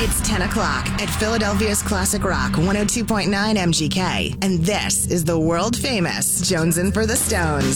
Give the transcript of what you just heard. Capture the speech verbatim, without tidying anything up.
It's ten o'clock at Philadelphia's Classic Rock one oh two point nine M G K. And this is the world famous Jonesin' for the Stones.